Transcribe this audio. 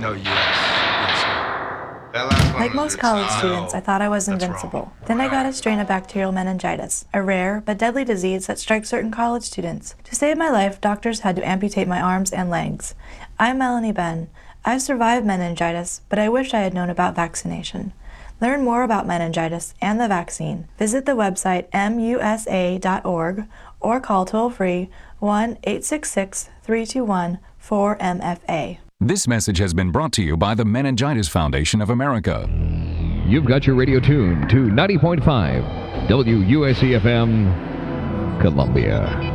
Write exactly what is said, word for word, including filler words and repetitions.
hell yes. Yes, sir. That last one Like was most college retarded. students, I thought I was That's invincible. wrong. Then I got a strain of bacterial meningitis, a rare but deadly disease that strikes certain college students. To save my life, doctors had to amputate my arms and legs. I'm Melanie Ben. I've survived meningitis, but I wish I had known about vaccination. Learn more about meningitis and the vaccine. Visit the website m u s a dot org or call toll-free one eight six six, three two one, four M F A. This message has been brought to you by the Meningitis Foundation of America. You've got your radio tuned to ninety point five W U S C F M, Columbia.